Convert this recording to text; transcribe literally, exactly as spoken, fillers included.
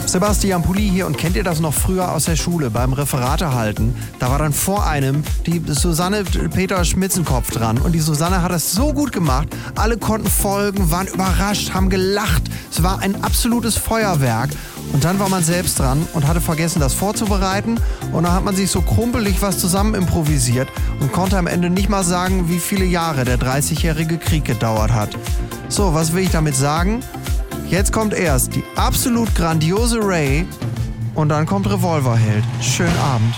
Sebastian Pulli hier und kennt ihr das noch früher aus der Schule beim Referate halten? Da war dann vor einem die Susanne Peter Schmitzenkopf dran und die Susanne hat das so gut gemacht. Alle konnten folgen, waren überrascht, haben gelacht. Es war ein absolutes Feuerwerk. Und dann war man selbst dran und hatte vergessen, das vorzubereiten. Und dann hat man sich so krumpelig was zusammen improvisiert und konnte am Ende nicht mal sagen, wie viele Jahre der dreißigjährige Krieg gedauert hat. So, was will ich damit sagen? Jetzt kommt erst die absolut grandiose Ray und dann kommt Revolverheld. Schönen Abend.